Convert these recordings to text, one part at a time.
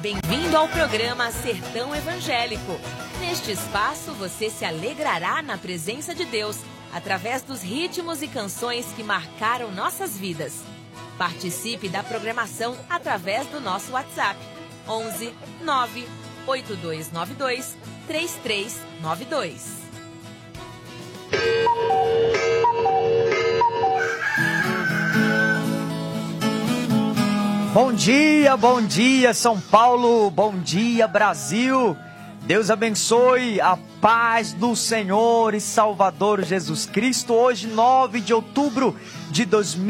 Bem-vindo ao programa Sertão Evangélico. Neste espaço, você se alegrará na presença de Deus, através dos ritmos e canções que marcaram nossas vidas. Participe da programação através do nosso WhatsApp, 11 9 8292 3392. Bom dia São Paulo, bom dia Brasil. Deus abençoe, a paz do Senhor e Salvador Jesus Cristo. Hoje, 9 de outubro de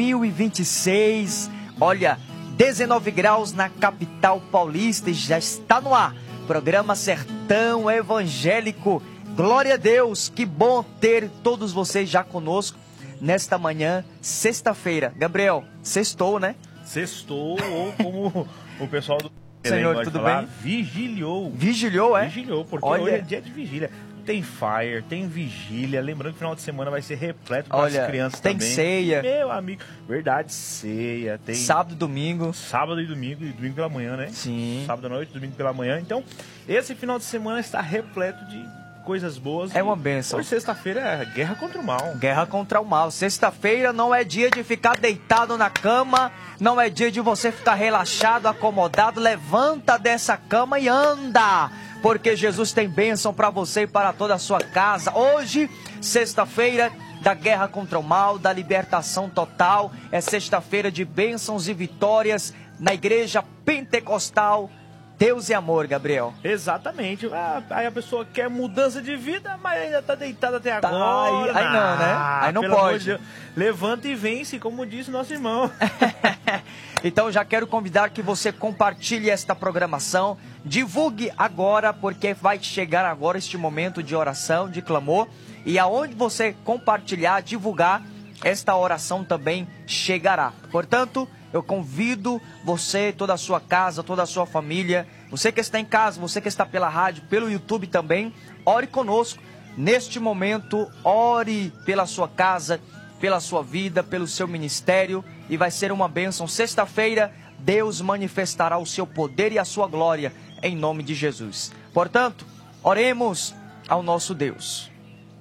2026, olha, 19 graus na capital paulista e já está no ar. Programa Sertão Evangélico. Glória a Deus, que bom ter todos vocês já conosco nesta manhã, sexta-feira. Gabriel, sextou, né? Sextou, ou como o pessoal do Senhor, tudo falar, bem? Vigiliou. Vigiliou, é? Vigiliou, porque olha, hoje é dia de vigília. Tem fire, tem vigília. Lembrando que o final de semana vai ser repleto para as crianças tem também. Ceia. Meu amigo, verdade, ceia. Tem sábado e domingo. Sábado e domingo pela manhã, né? Sim. Sábado à noite, domingo pela manhã. Então, esse final de semana está repleto de coisas boas. É uma bênção. Hoje, sexta-feira, é guerra contra o mal. Guerra contra o mal. Sexta-feira não é dia de ficar deitado na cama, não é dia de você ficar relaxado, acomodado. Levanta dessa cama e anda, porque Jesus tem bênção para você e para toda a sua casa. Hoje, sexta-feira da guerra contra o mal, da libertação total. É sexta-feira de bênçãos e vitórias na Igreja Pentecostal Deus e Amor, Gabriel. Exatamente. Aí a pessoa quer mudança de vida, mas ainda tá deitada até agora. Aí não, né? Aí não pode. Deus, levanta e vence, como disse nosso irmão. Então já quero convidar que você compartilhe esta programação. Divulgue agora, porque vai chegar agora este momento de oração, de clamor. E aonde você compartilhar, divulgar, esta oração também chegará. Portanto, eu convido você, toda a sua casa, toda a sua família, você que está em casa, você que está pela rádio, pelo YouTube também, ore conosco. Neste momento, ore pela sua casa, pela sua vida, pelo seu ministério, e vai ser uma bênção. Sexta-feira, Deus manifestará o seu poder e a sua glória, em nome de Jesus. Portanto, oremos ao nosso Deus.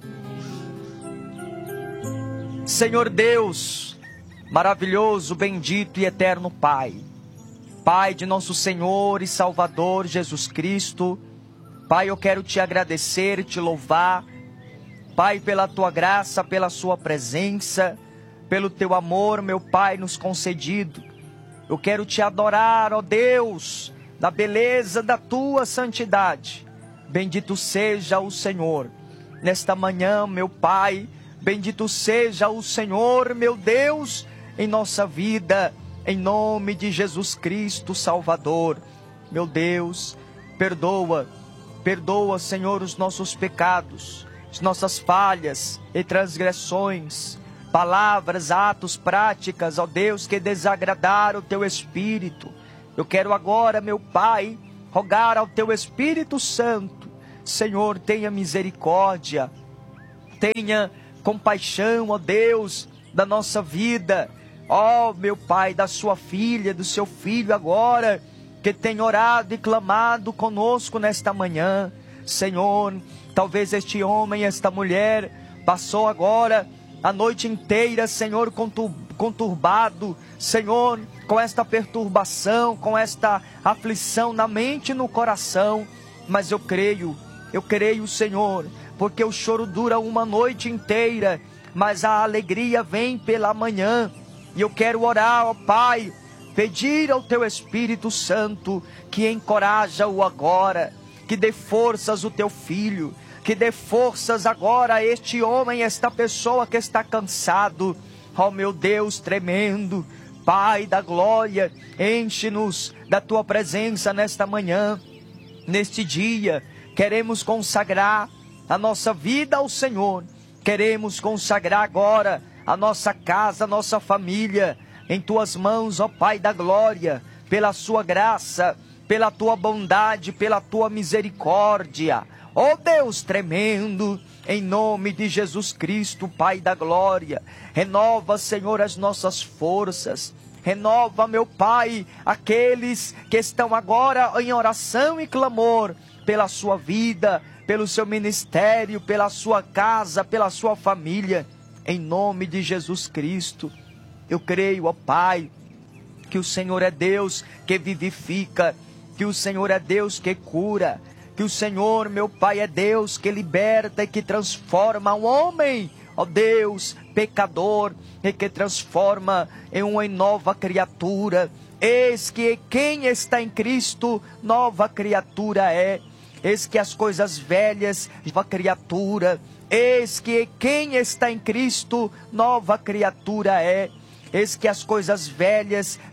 Senhor Deus, maravilhoso, bendito e eterno Pai, Pai de nosso Senhor e Salvador Jesus Cristo, Pai, eu quero te agradecer e te louvar, Pai, pela tua graça, pela sua presença, pelo teu amor, meu Pai, nos concedido. Eu quero te adorar, ó Deus, na beleza da tua santidade. Bendito seja o Senhor nesta manhã, meu Pai. Bendito seja o Senhor, meu Deus, em nossa vida, em nome de Jesus Cristo, Salvador. Meu Deus, perdoa, Senhor, os nossos pecados, as nossas falhas e transgressões, palavras, atos, práticas, ó Deus, que desagradaram o Teu Espírito. Eu quero agora, meu Pai, rogar ao Teu Espírito Santo, Senhor, tenha misericórdia, tenha compaixão, ó Deus, da nossa vida, ó meu Pai, da sua filha, do seu filho agora, que tem orado e clamado conosco nesta manhã. Senhor, talvez este homem, esta mulher, passou agora a noite inteira, Senhor, conturbado, Senhor, com esta perturbação, com esta aflição na mente e no coração, mas eu creio, Senhor, porque o choro dura uma noite inteira, mas a alegria vem pela manhã. E eu quero orar, ó Pai, pedir ao Teu Espírito Santo que encoraja-o agora, que dê forças ao Teu Filho, que dê forças agora a este homem, esta pessoa que está cansado. Ó meu Deus tremendo, Pai da glória, enche-nos da Tua presença nesta manhã, neste dia. Queremos consagrar a nossa vida ao Senhor, queremos consagrar agora a nossa casa, a nossa família, em Tuas mãos, ó Pai da glória, pela Sua graça, pela Tua bondade, pela Tua misericórdia, ó Deus tremendo, em nome de Jesus Cristo, Pai da glória, renova, Senhor, as nossas forças, Renova, meu Pai, aqueles que estão agora em oração e clamor pela sua vida, pelo seu ministério, pela sua casa, pela sua família. Em nome de Jesus Cristo, eu creio, ó Pai, que o Senhor é Deus que vivifica, que o Senhor é Deus que cura, que o Senhor, meu Pai, é Deus que liberta e que transforma um homem, ó Deus, pecador, e que transforma em uma nova criatura. Eis que quem está em Cristo, nova criatura é. Eis que as coisas velhas, nova criatura. Eis que quem está em Cristo, nova criatura é. Eis que as coisas velhas